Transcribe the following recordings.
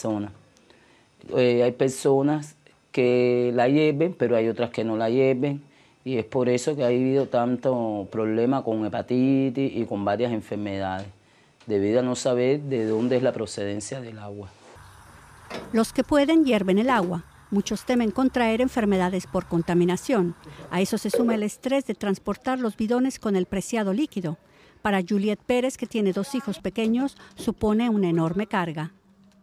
personas. Hay personas que la lleven, pero hay otras que no la lleven, y es por eso que ha habido tanto problema con hepatitis y con varias enfermedades, debido a no saber de dónde es la procedencia del agua. Los que pueden hierven el agua. Muchos temen contraer enfermedades por contaminación. A eso se suma el estrés de transportar los bidones con el preciado líquido. Para Juliet Pérez, que tiene 2 hijos pequeños, supone una enorme carga.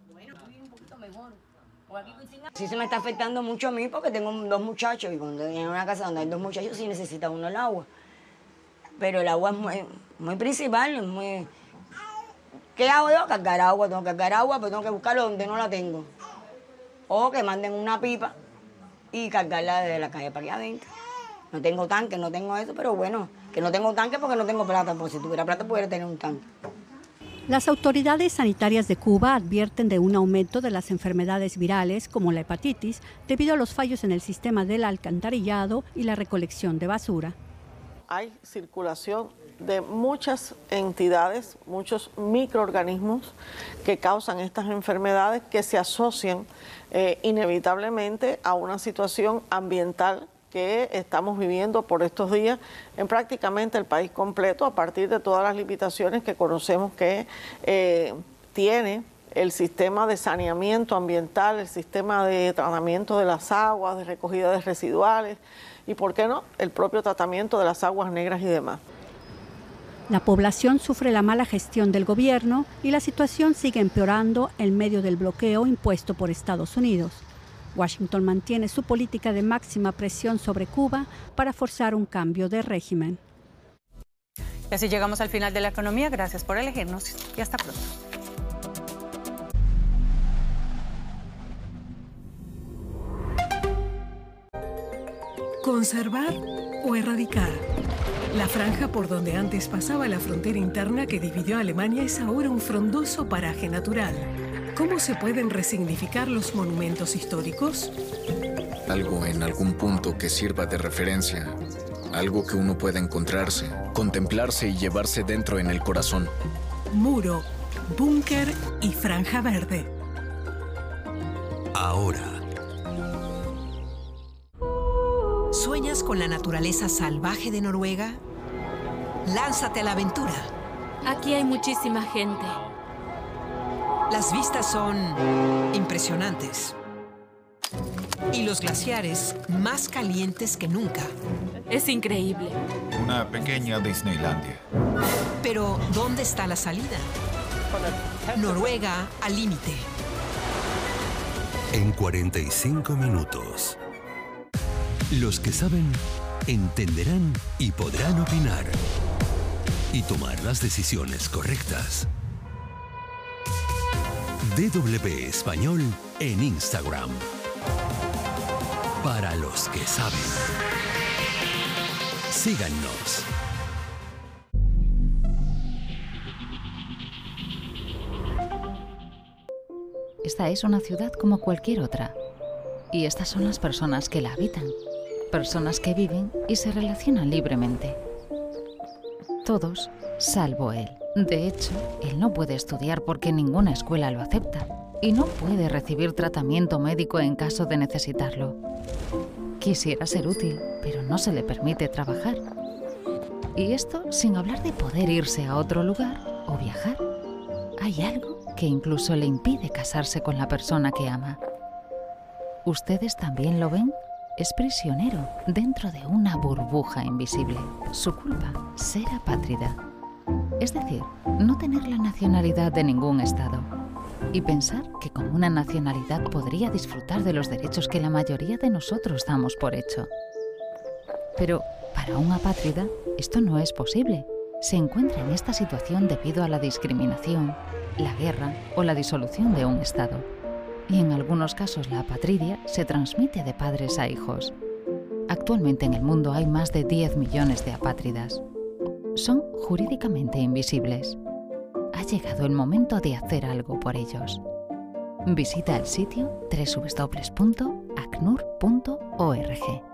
Sí se me está afectando mucho a mí porque tengo 2 muchachos y cuando en una casa donde hay 2 muchachos sí necesita uno el agua. Pero el agua es muy principal, es muy... ¿Qué hago yo? Cargar agua, tengo que cargar agua, pero tengo que buscarlo donde no la tengo. O que manden una pipa y cargarla desde la calle para aquí adentro. No tengo tanque, no tengo eso, pero bueno, que no tengo tanque porque no tengo plata, porque si tuviera plata pudiera tener un tanque. Las autoridades sanitarias de Cuba advierten de un aumento de las enfermedades virales como la hepatitis debido a los fallos en el sistema del alcantarillado y la recolección de basura. Hay circulación de muchas entidades, muchos microorganismos que causan estas enfermedades que se asocian inevitablemente a una situación ambiental que estamos viviendo por estos días en prácticamente el país completo a partir de todas las limitaciones que conocemos que tiene el sistema de saneamiento ambiental, el sistema de tratamiento de las aguas, de recogida de residuales y, ¿por qué no?, el propio tratamiento de las aguas negras y demás. La población sufre la mala gestión del gobierno y la situación sigue empeorando en medio del bloqueo impuesto por Estados Unidos. Washington mantiene su política de máxima presión sobre Cuba para forzar un cambio de régimen. Y así llegamos al final de la economía. Gracias por elegirnos y hasta pronto. ¿Conservar o erradicar? La franja por donde antes pasaba la frontera interna que dividió a Alemania es ahora un frondoso paraje natural. ¿Cómo se pueden resignificar los monumentos históricos? Algo en algún punto que sirva de referencia. Algo que uno pueda encontrarse, contemplarse y llevarse dentro en el corazón. Muro, búnker y franja verde. Ahora. ¿Sueñas con la naturaleza salvaje de Noruega? Lánzate a la aventura. Aquí hay muchísima gente. Las vistas son impresionantes. Y los glaciares más calientes que nunca. Es increíble. Una pequeña Disneylandia. Pero, ¿dónde está la salida? Noruega al límite. En 45 minutos. Los que saben, entenderán y podrán opinar. Y tomar las decisiones correctas. DW Español en Instagram. Para los que saben. Síganos. Esta es una ciudad como cualquier otra. Y estas son las personas que la habitan. Personas que viven y se relacionan libremente. Todos, salvo él. De hecho, él no puede estudiar porque ninguna escuela lo acepta. Y no puede recibir tratamiento médico en caso de necesitarlo. Quisiera ser útil, pero no se le permite trabajar. Y esto sin hablar de poder irse a otro lugar o viajar. Hay algo que incluso le impide casarse con la persona que ama. ¿Ustedes también lo ven? Es prisionero dentro de una burbuja invisible. Su culpa, ser apátrida. Es decir, no tener la nacionalidad de ningún estado. Y pensar que con una nacionalidad podría disfrutar de los derechos que la mayoría de nosotros damos por hecho. Pero para un apátrida esto no es posible. Se encuentra en esta situación debido a la discriminación, la guerra o la disolución de un estado. Y en algunos casos la apatridia se transmite de padres a hijos. Actualmente en el mundo hay más de 10 millones de apátridas. Son jurídicamente invisibles. Ha llegado el momento de hacer algo por ellos. Visita el sitio www.acnur.org.